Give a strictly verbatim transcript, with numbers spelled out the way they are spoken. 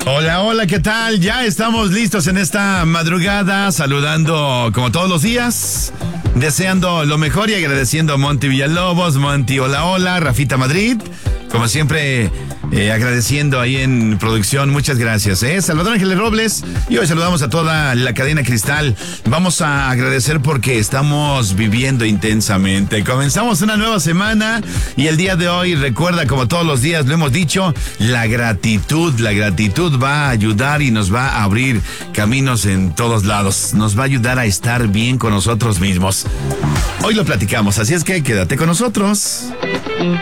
Hola, hola, ¿qué tal? Ya estamos listos en esta madrugada, saludando como todos los días, deseando lo mejor y agradeciendo a Monty Villalobos, Monty, hola, hola, Rafita Madrid, como siempre, eh, agradeciendo ahí en producción, muchas gracias, ¿eh? Salvador Ángeles Robles, y hoy saludamos a toda la cadena Cristal. Vamos a agradecer porque estamos viviendo intensamente. Comenzamos una nueva semana y el día de hoy, recuerda, como todos los días lo hemos dicho, la gratitud, la gratitud va a ayudar y nos va a abrir caminos en todos lados. Nos va a ayudar a estar bien con nosotros mismos. Hoy lo platicamos, así es que quédate con nosotros.